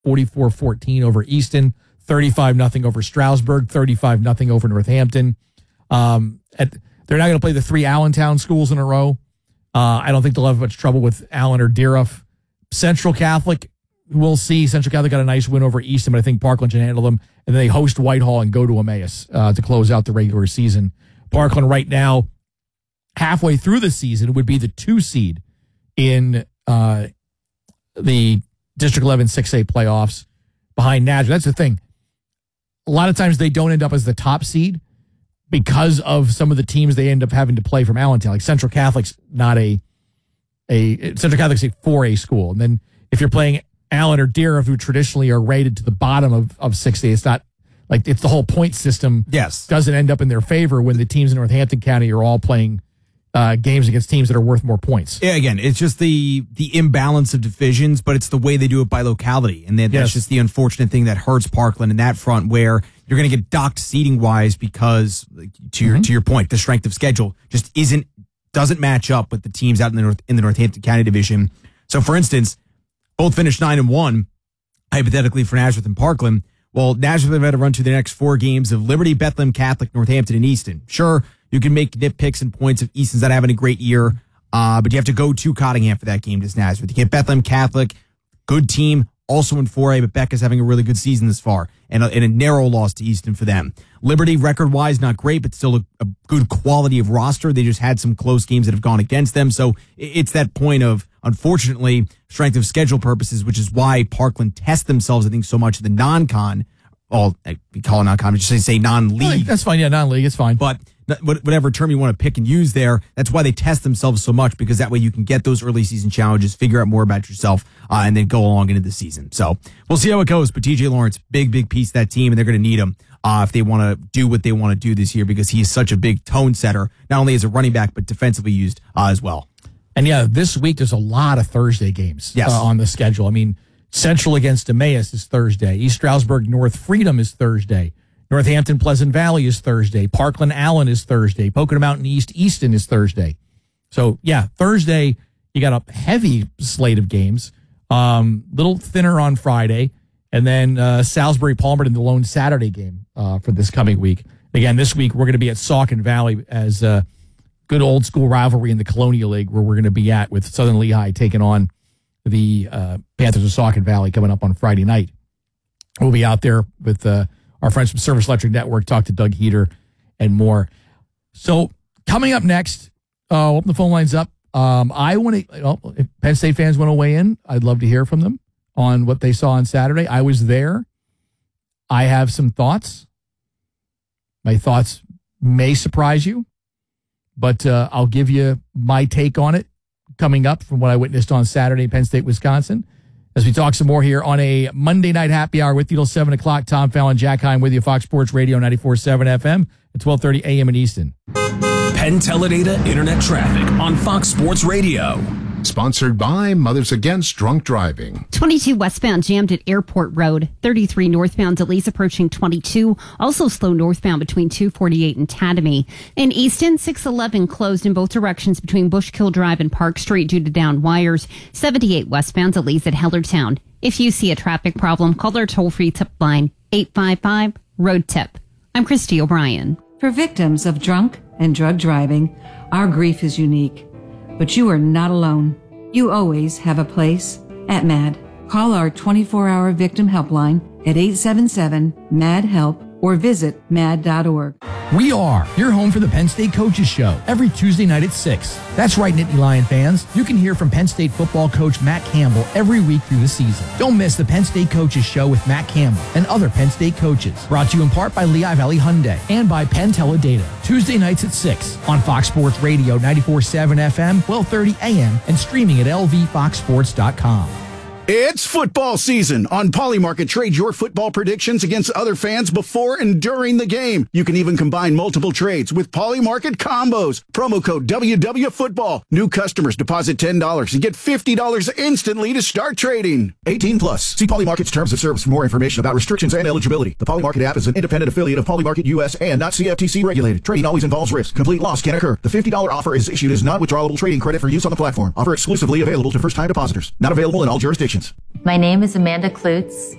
44-14 over Easton, 35-0 over Stroudsburg, 35-0 over Northampton. They're not going to play the 3 Allentown schools in a row. I don't think they'll have much trouble with Allen or Deerhoff. Central Catholic, we'll see. Central Catholic got a nice win over Easton, but I think Parkland can handle them. And then they host Whitehall and go to Emmaus to close out the regular season. Parkland right now, halfway through the season, would be the 2 seed in the District 11 6A playoffs behind Nazareth. That's the thing. A lot of times they don't end up as the top seed because of some of the teams they end up having to play from Allentown. Like Central Catholic's not Central Catholic's a 4A school. And then if you're playing Allen or Deerhoff, who traditionally are rated to the bottom of 6A, it's not like it's the whole point system. Yes. Doesn't end up in their favor when the teams in Northampton County are all playing games against teams that are worth more points. Yeah, again, it's just the imbalance of divisions, but it's the way they do it by locality. And that's just the unfortunate thing that hurts Parkland in that front, where you're going to get docked seating-wise because, to your point, the strength of schedule just doesn't match up with the teams out in the Northampton County division. So, for instance, both finished 9-1, hypothetically, for Nazareth and Parkland. Well, Nazareth have had to run to the next 4 games of Liberty, Bethlehem Catholic, Northampton, and Easton. Sure, you can make nitpicks and points if Easton's not having a great year, but you have to go to Cottingham for that game to Nazareth. You get Bethlehem Catholic, good team, also in 4A, but Becca's having a really good season this far, and a narrow loss to Easton for them. Liberty, record-wise, not great, but still a good quality of roster. They just had some close games that have gone against them, so it's that point of, unfortunately, strength of schedule purposes, which is why Parkland tests themselves, I think, so much in the non-con. We call it non-con, just say non-league. That's fine, yeah, non-league, it's fine. But whatever term you want to pick and use there, that's why they test themselves so much, because that way you can get those early season challenges, figure out more about yourself, and then go along into the season. So we'll see how it goes. But TJ Lawrence, big piece of that team, and they're going to need him if they want to do what they want to do this year, because he is such a big tone setter, not only as a running back, but defensively used as well. And yeah, this week there's a lot of Thursday games on the schedule. I mean, Central against Emmaus is Thursday. East Stroudsburg North Freedom is Thursday. Northampton Pleasant Valley is Thursday. Parkland Allen is Thursday. Pocono Mountain East Easton is Thursday. So yeah, Thursday you got a heavy slate of games. Little thinner on Friday, and then Salisbury Palmerton, the lone Saturday game for this coming week. Again, this week we're going to be at Saucon Valley as a good old school rivalry in the Colonial League, where we're going to be at with Southern Lehigh taking on the Panthers of Saucon Valley coming up on Friday night. We'll be out there with our friends from Service Electric Network, talk to Doug Heater and more. So coming up next, open the phone lines up. I want to, if Penn State fans want to weigh in, I'd love to hear from them on what they saw on Saturday. I was there. I have some thoughts. My thoughts may surprise you, but I'll give you my take on it coming up from what I witnessed on Saturday in Penn State, Wisconsin. As we talk some more here on a Monday night happy hour with you till 7 o'clock. Tom Fallon, Jack Heim with you, Fox Sports Radio 94.7 FM at 12:30 a.m. in Easton. Penn Teledata Internet Traffic on Fox Sports Radio. Sponsored by Mothers Against Drunk Driving. 22 westbound jammed at Airport Road. 33 northbound delays approaching 22. Also slow northbound between 248 and Tatamy. In Easton, 611 closed in both directions between Bushkill Drive and Park Street due to downed wires. 78 westbound delays at Hellertown. If you see a traffic problem, call our toll-free tip line 855-ROAD-TIP. I'm Christy O'Brien. For victims of drunk and drug driving, our grief is unique. But you are not alone. You always have a place at MAD. Call our 24-hour victim helpline at 877-MAD-HELP or visit mad.org. We are your home for the Penn State Coaches Show every Tuesday night at 6. That's right, Nittany Lion fans. You can hear from Penn State football coach Matt Campbell every week through the season. Don't miss the Penn State Coaches Show with Matt Campbell and other Penn State coaches. Brought to you in part by Lehigh Valley Hyundai and by Penn Teledata. Tuesday nights at 6 on Fox Sports Radio 94.7 FM, 12:30 a.m. and streaming at lvfoxsports.com. It's football season. On Polymarket, trade your football predictions against other fans before and during the game. You can even combine multiple trades with Polymarket combos. Promo code WWFootball. New customers deposit $10 and get $50 instantly to start trading. 18 plus. See Polymarket's terms of service for more information about restrictions and eligibility. The Polymarket app is an independent affiliate of Polymarket US and not CFTC regulated. Trading always involves risk. Complete loss can occur. The $50 offer is issued as non-withdrawable trading credit for use on the platform. Offer exclusively available to first-time depositors. Not available in all jurisdictions. questions. My name is Amanda Klutz,